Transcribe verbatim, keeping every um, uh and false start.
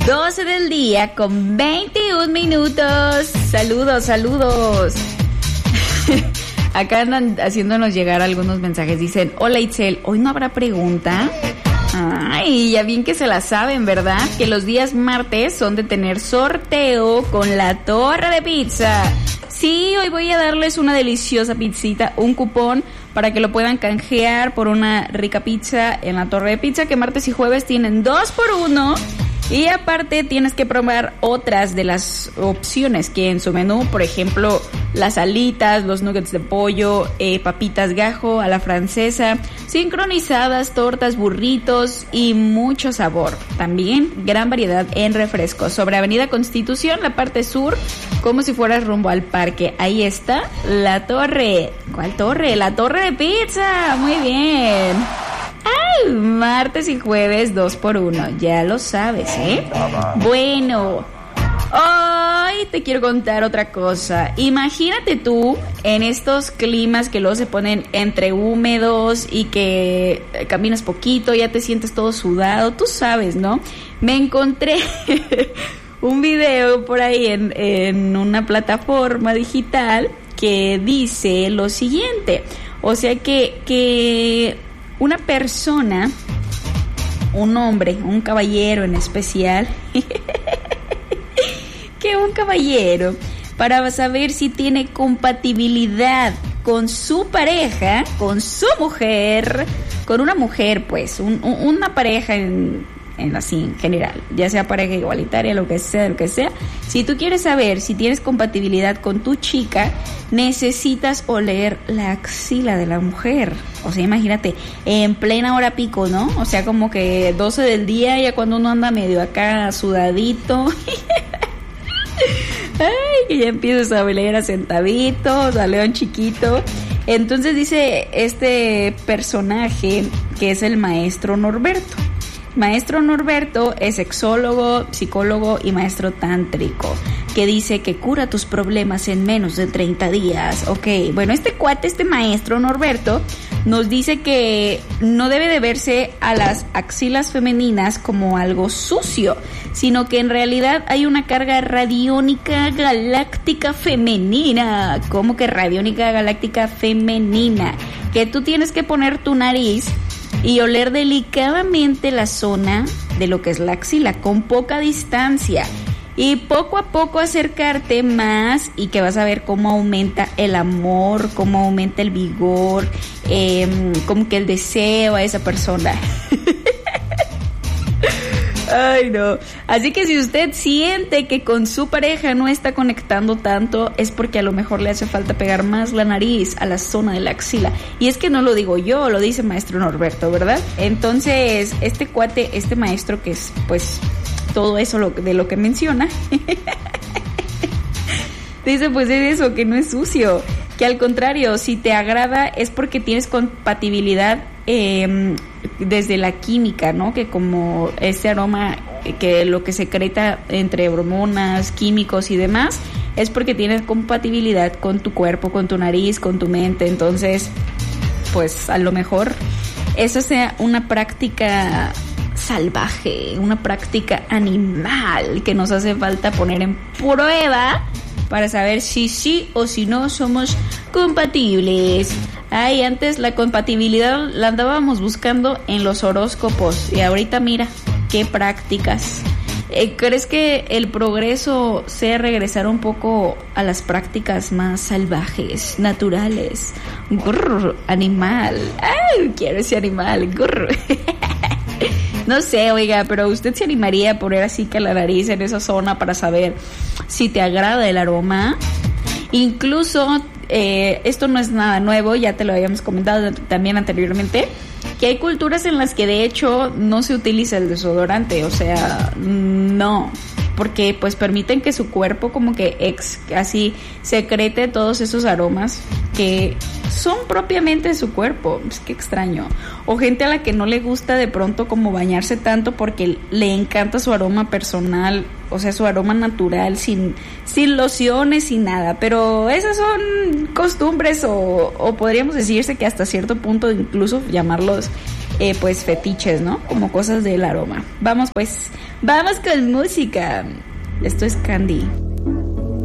doce del día con veintiún minutos. Saludos, saludos. Acá andan haciéndonos llegar algunos mensajes. Dicen, hola Itzel, ¿hoy no habrá pregunta? Ay, ya bien que se la saben, ¿verdad? Que los días martes son de tener sorteo con la Torre de Pizza. Sí, hoy voy a darles una deliciosa pizzita, un cupón para que lo puedan canjear por una rica pizza en la Torre de Pizza, que martes y jueves tienen dos por uno. Y aparte tienes que probar otras de las opciones que en su menú, por ejemplo, las alitas, los nuggets de pollo, eh, papitas gajo a la francesa, sincronizadas, tortas, burritos y mucho sabor. También gran variedad en refrescos. Sobre Avenida Constitución, la parte sur, como si fueras rumbo al parque. Ahí está la torre. ¿Cuál torre? La Torre de Pizza. Muy bien. Ay, martes y jueves dos por uno, ya lo sabes, ¿eh? Bueno, hoy te quiero contar otra cosa. Imagínate tú en estos climas que luego se ponen entre húmedos y que caminas poquito, ya te sientes todo sudado, tú sabes, ¿no? Me encontré un video por ahí en, en una plataforma digital que dice lo siguiente, o sea que... que una persona, un hombre, un caballero en especial, que un caballero, para saber si tiene compatibilidad con su pareja, con su mujer, con una mujer, pues, un, un, una pareja en... en así en general, ya sea pareja igualitaria, lo que sea, lo que sea. Si tú quieres saber si tienes compatibilidad con tu chica, necesitas oler la axila de la mujer. O sea, imagínate, en plena hora pico, ¿no? O sea, como que doce del día, ya cuando uno anda medio acá sudadito. Ay, que ya empiezas a oler a centavitos, a león chiquito. Entonces dice este personaje que es el maestro Norberto. Maestro Norberto es sexólogo, psicólogo y maestro tántrico, que dice que cura tus problemas en menos de treinta días. Ok, bueno, este cuate, este maestro Norberto, nos dice que no debe de verse a las axilas femeninas como algo sucio, sino que en realidad hay una carga radiónica galáctica femenina. ¿Cómo que radiónica galáctica femenina? Que tú tienes que poner tu nariz y oler delicadamente la zona de lo que es la axila, con poca distancia, y poco a poco acercarte más, y que vas a ver cómo aumenta el amor, cómo aumenta el vigor, eh, como que el deseo a esa persona. Ay, no. Así que si usted siente que con su pareja no está conectando tanto, es porque a lo mejor le hace falta pegar más la nariz a la zona de la axila. Y es que no lo digo yo, lo dice maestro Norberto, ¿verdad? Entonces, este cuate, este maestro que es, pues, todo eso lo, de lo que menciona, dice, pues es eso, que no es sucio. Que al contrario, si te agrada es porque tienes compatibilidad eh, desde la química, ¿no? Que como este aroma, que lo que secreta entre hormonas, químicos y demás, es porque tienes compatibilidad con tu cuerpo, con tu nariz, con tu mente. Entonces, pues a lo mejor eso sea una práctica salvaje, una práctica animal que nos hace falta poner en prueba para saber si sí o si no somos compatibles. Ay, antes la compatibilidad la andábamos buscando en los horóscopos y ahorita mira, qué prácticas. Eh, ¿Crees que el progreso sea regresar un poco a las prácticas más salvajes, naturales? Grrr, animal. Ay, quiero ese animal. Grrr. No sé, oiga, pero ¿usted se animaría a poner así que la nariz en esa zona para saber si te agrada el aroma? Incluso, eh, esto no es nada nuevo, ya te lo habíamos comentado también anteriormente, que hay culturas en las que de hecho no se utiliza el desodorante, o sea, no, porque pues permiten que su cuerpo como que ex, así secrete todos esos aromas que son propiamente de su cuerpo. Es que extraño. O gente a la que no le gusta de pronto como bañarse tanto porque le encanta su aroma personal, o sea, su aroma natural, sin, sin lociones, sin nada. Pero esas son costumbres o, o podríamos decirse que hasta cierto punto incluso llamarlos eh, pues fetiches, ¿no? Como cosas del aroma. Vamos pues, vamos con música. Esto es Candy.